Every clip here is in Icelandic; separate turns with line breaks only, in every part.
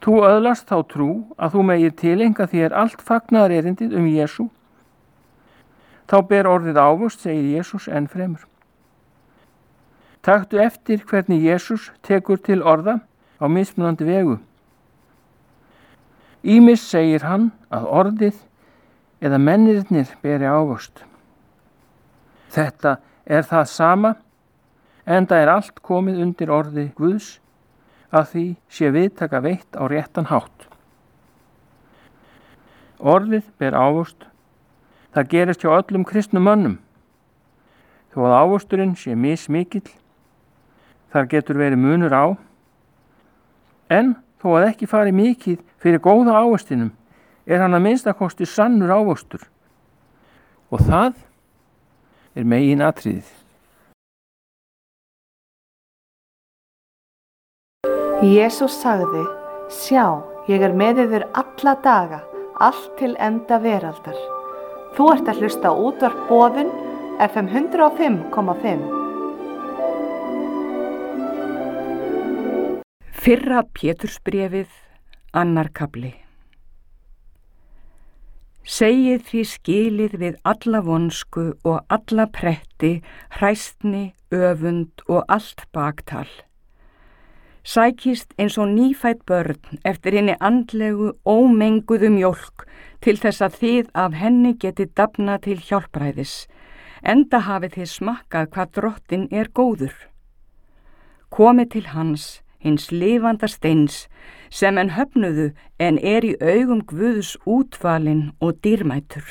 Þú öðlast þá trú að þú megir tileinka þér allt fagnaðarerindið Jesú. Þá ber orðið ávöxt, segir Jesús enn fremur. Taktu eftir hvernig Jesús tekur til orða á mismunandi vegu. Ýmis segir hann að orðið eða mennirnir beri ávöxt. Þetta það sama, enda allt komið undir orði Guðs, að því sé viðtaka veitt á réttan hátt. Orðið ber ávöxt. Það gerist hjá öllum kristnum mönnum. Þó að ávöxturinn sé mismikill, þar getur verið munur á, en þó að ekki fari mikið fyrir góða ávöxtinum, hann að minnstakosti sannur ávöxtur. Og það meginatriðið.
Jesús sagði, sjá, ég með yður alla daga, allt til enda veraldar. Þú ert að hlusta á útvarp Boðun, FM 105,5.
Fyrra Pétursbréfið, 2. kafli. Segið því skilið við alla vonsku og alla pretti, hræstni, öfund og allt baktal. Sækist eins og nýfædd börn eftir hinni andlegu, ómenguðu mjólk til þess að þið af henni getið dafnað til hjálpræðis, enda hafið þið smakkað hvað Drottinn góður. Komið til hans, hins lifanda steins, sem höfnuðu en í augum Guðs útvalinn og dýrmætur.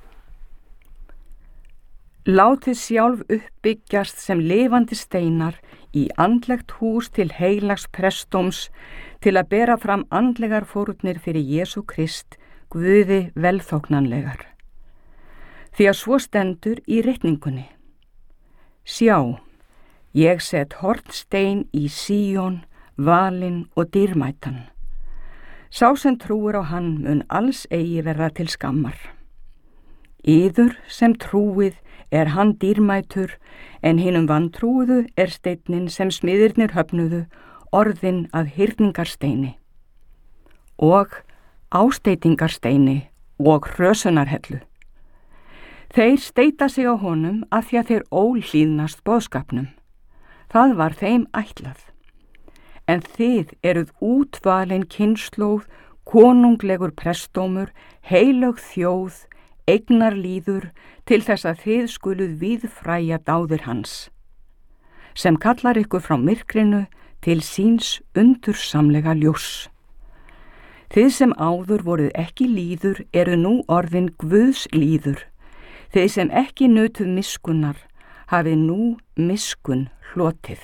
Látið sjálf uppbyggjast sem lifandi steinar í andlegt hús til heilags prestóms til að bera fram andlegar fórnir fyrir Jesú Krist, Guði velþóknanlegar. Því að svo stendur í ritningunni. Sjá, ég set hornstein í Síón, valinn og dýrmætan. Sá sem trúir á hann mun alls eigi verða til skammar. Yður sem trúið hann dýrmætur, en hinum vantrúuðu steinninn sem smiðirnir höfnuðu, orðinn að hyrningarsteini og ásteytingarsteini og hrösunarhellu. Þeir steyta sig á honum af því að þeir ólíðnast boðskapnum. Það var þeim ætlað. En þið eruð útvalin kynslóð, konunglegur prestómur, heilög þjóð, eignarlýður, til þess að þið skuluð víðfræja dáðir hans, sem kallar ykkur frá myrkrinu til síns undursamlega ljóss. Þið sem áður voruð ekki lýður eru nú orðin Guðs lýður. Þið sem ekki nutuð miskunnar hafið nú miskun hlotið.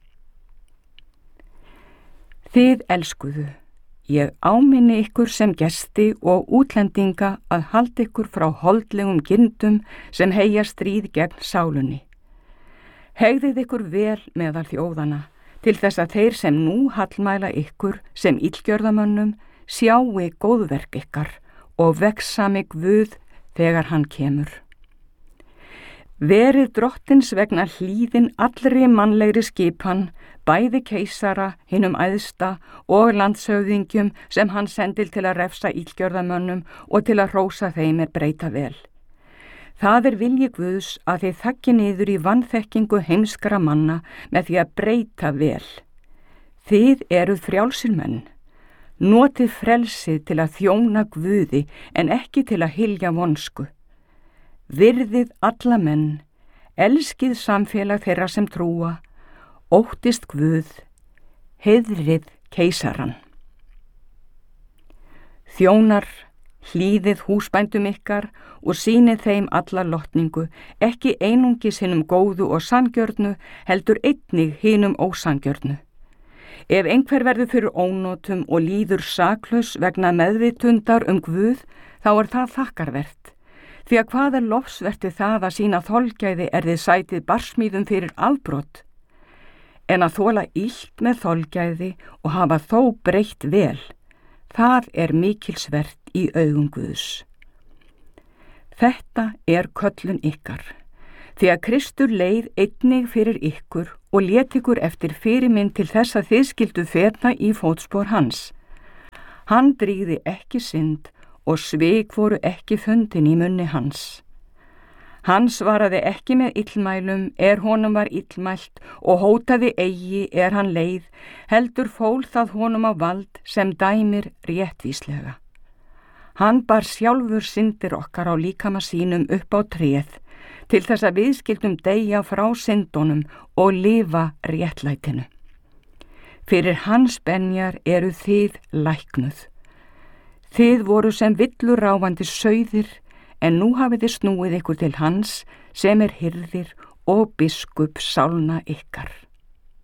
Þið elskuðu, ég áminni ykkur sem gesti og útlendinga að halda ykkur frá holdlegum gindum sem heyja stríð gegn sálunni. Hegðið ykkur vel meðal þjóðana til þess að þeir sem nú hallmæla ykkur sem illgjörðamönnum sjáu góðverk ykkar og vegsami Guð þegar hann kemur. Verið Drottins vegna hlýðin allri mannlegri skipan, bæði keisara, hinum æðsta og landshöfðingjum sem hann sendil til að refsa illgjörðamönnum og til að hrósa þeim breyta vel. Það vilji Guðs að þið þaggi niður í vanþekkingu heimskra manna með því að breyta vel. Þið eruð frjálsir menn. Notið frelsið til að þjóna Guði en ekki til að hylja vonsku. Virðið alla menn, elskið samfélag þeirra sem trúa, óttist Guð, heiðrið keisaran. Þjónar, hlýðið húsbændum ykkar og sýnið þeim alla lotningu, ekki einungis hinum góðu og sanngjörnu, heldur einnig hinum ósanngjörnu. Ef einhver verður fyrir ónotum og líður saklaus vegna meðvitundar Guð, þá það þakkarvert. Því að hvað lofsvert það að sýna þolgæði þið sætið barsmíðum fyrir afbrot, en að þola illt með þolgæði og hafa þó breytt vel, það mikilsvert í augum Guðs. Þetta köllun ykkar, því að Kristur leið einnig fyrir ykkur og lét ykkur eftir fyrirmynd til þess að þið skildu feta í fótspor hans. Hann drýgði ekki synd og svik voru ekki fundin í munni hans. Hann svaraði ekki með illmælum honum var illmælt og hótaði eigi hann leið, heldur fól það honum á vald sem dæmir réttvíslega. Hann bar sjálfur syndir okkar á líkama sínum upp á tréð, til þess að við skildum deyja frá syndunum og lifa réttlætinu. Fyrir hans benjar eru þið læknuð. Þið voru sem villuráfandi sauðir, en nú hafið þið snúið ykkur til hans sem hirðir og biskup sálna ykkar.